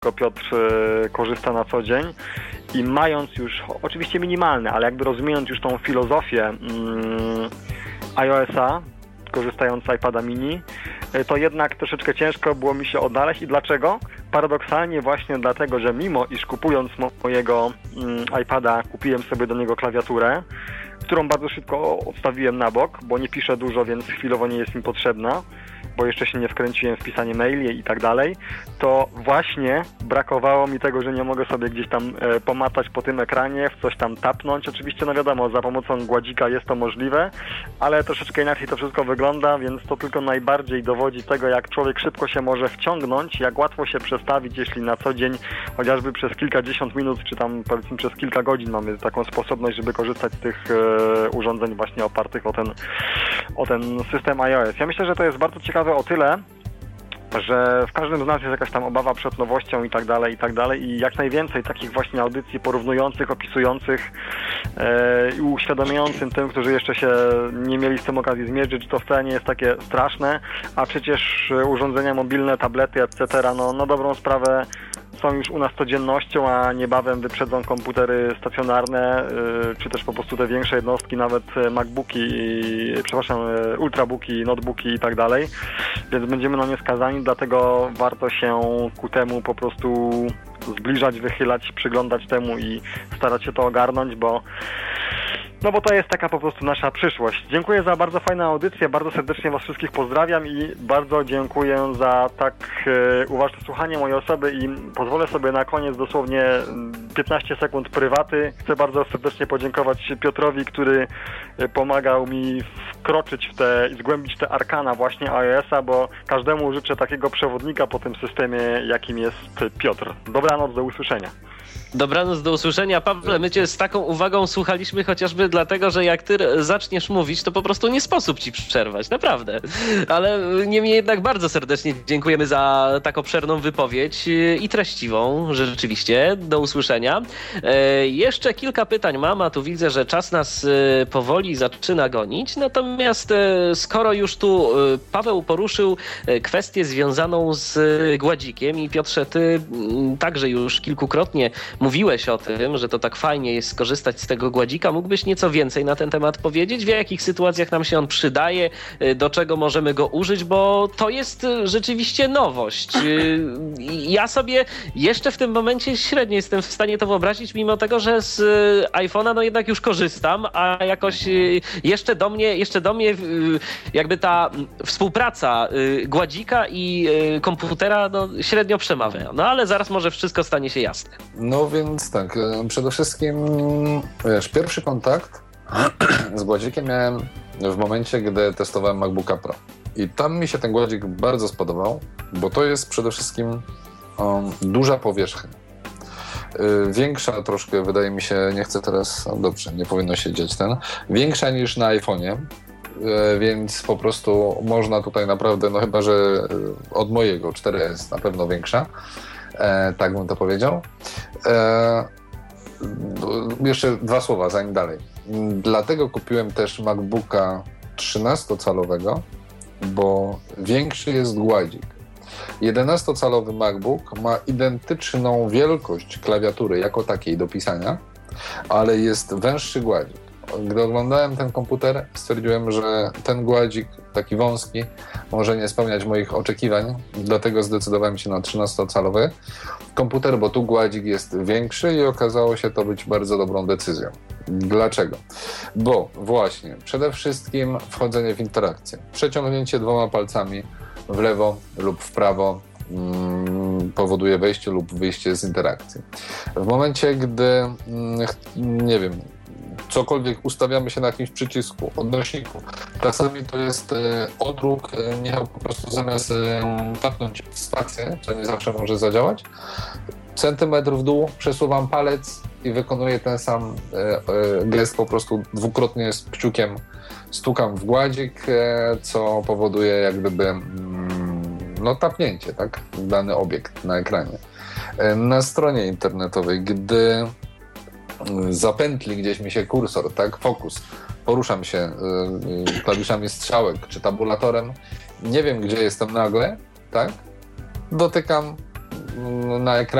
Piotr korzysta na co dzień i mając już, oczywiście minimalne, ale jakby rozumiejąc już tą filozofię iOS-a, korzystając z iPada mini, to jednak troszeczkę ciężko było mi się odnaleźć. I dlaczego? Paradoksalnie właśnie dlatego, że mimo iż kupując mojego iPada kupiłem sobie do niego klawiaturę, którą bardzo szybko odstawiłem na bok, bo nie piszę dużo, więc chwilowo nie jest mi potrzebna, bo jeszcze się nie wkręciłem w pisanie maili i tak dalej, to właśnie brakowało mi tego, że nie mogę sobie gdzieś tam pomatać po tym ekranie, w coś tam tapnąć. Oczywiście, no wiadomo, za pomocą gładzika jest to możliwe, ale troszeczkę inaczej to wszystko wygląda, więc to tylko najbardziej dowodzi tego, jak człowiek szybko się może wciągnąć, jak łatwo się przestawić, jeśli na co dzień, chociażby przez kilkadziesiąt minut, czy tam powiedzmy przez kilka godzin mamy taką sposobność, żeby korzystać z tych urządzeń właśnie opartych o ten system iOS. Ja myślę, że to jest bardzo ciekawe o tyle, że w każdym z nas jest jakaś tam obawa przed nowością i tak dalej i jak najwięcej takich właśnie audycji porównujących, opisujących i uświadamiającym tym, którzy jeszcze się nie mieli z tym okazji zmierzyć, że to wcale nie jest takie straszne, a przecież urządzenia mobilne, tablety, etc., no na dobrą sprawę są już u nas codziennością, a niebawem wyprzedzą komputery stacjonarne, czy też po prostu te większe jednostki, nawet MacBooki, ultrabooki, notebooki i tak dalej, więc będziemy na nie skazani, dlatego warto się ku temu po prostu zbliżać, wychylać, przyglądać temu i starać się to ogarnąć, bo to jest taka po prostu nasza przyszłość. Dziękuję za bardzo fajną audycję, bardzo serdecznie Was wszystkich pozdrawiam i bardzo dziękuję za tak uważne słuchanie mojej osoby i pozwolę sobie na koniec dosłownie 15 sekund prywaty. Chcę bardzo serdecznie podziękować Piotrowi, który pomagał mi wkroczyć w te i zgłębić te arkana właśnie iOS-a, bo każdemu życzę takiego przewodnika po tym systemie, jakim jest Piotr. Dobranoc, do usłyszenia. Dobranoc, do usłyszenia. Pawle, my Cię z taką uwagą słuchaliśmy chociażby dlatego, że jak Ty zaczniesz mówić, to po prostu nie sposób Ci przerwać, naprawdę. Ale niemniej jednak bardzo serdecznie dziękujemy za tak obszerną wypowiedź i treściwą, rzeczywiście. Do usłyszenia. Jeszcze kilka pytań mam, a tu widzę, że czas nas powoli zaczyna gonić. Natomiast skoro już tu Paweł poruszył kwestię związaną z gładzikiem i Piotrze, Ty także już kilkukrotnie mówiłeś o tym, że to tak fajnie jest skorzystać z tego gładzika. Mógłbyś nieco więcej na ten temat powiedzieć? W jakich sytuacjach nam się on przydaje? Do czego możemy go użyć? Bo to jest rzeczywiście nowość. Ja sobie jeszcze w tym momencie średnio jestem w stanie to wyobrazić, mimo tego, że z iPhone'a no jednak już korzystam, a jakoś jeszcze do mnie jakby ta współpraca gładzika i komputera no, średnio przemawia. No ale zaraz może wszystko stanie się jasne. No więc tak, przede wszystkim wiesz, pierwszy kontakt z gładzikiem miałem w momencie, gdy testowałem MacBooka Pro. I tam mi się ten gładzik bardzo spodobał, bo to jest przede wszystkim duża powierzchnia. Większa troszkę, wydaje mi się, nie chcę teraz, dobrze, nie powinno się dziać większa niż na iPhone'ie, więc po prostu można tutaj naprawdę, no chyba, że od mojego 4S na pewno większa. Tak bym to powiedział. Jeszcze dwa słowa, zanim dalej. Dlatego kupiłem też MacBooka 13-calowego, bo większy jest gładzik. 11-calowy MacBook ma identyczną wielkość klawiatury jako takiej do pisania, ale jest węższy gładzik. Gdy oglądałem ten komputer, stwierdziłem, że ten gładzik, taki wąski, może nie spełniać moich oczekiwań, dlatego zdecydowałem się na 13-calowy komputer, bo tu gładzik jest większy i okazało się to być bardzo dobrą decyzją. Dlaczego? Bo właśnie, przede wszystkim wchodzenie w interakcję. Przeciągnięcie dwoma palcami w lewo lub w prawo powoduje wejście lub wyjście z interakcji. W momencie, gdy, nie wiem, cokolwiek ustawiamy się na jakimś przycisku, odnośniku. Czasami to jest odruch, Michał po prostu zamiast tapnąć w spację, co nie zawsze może zadziałać, centymetr w dół, przesuwam palec i wykonuję ten sam gest, po prostu dwukrotnie z kciukiem stukam w gładzik, co powoduje jak gdyby tapnięcie, tak, w dany obiekt na ekranie. Na stronie internetowej, gdy zapętli gdzieś mi się kursor, tak, fokus, poruszam się klawiszami strzałek czy tabulatorem, nie wiem gdzie jestem nagle, tak, dotykam na ekranie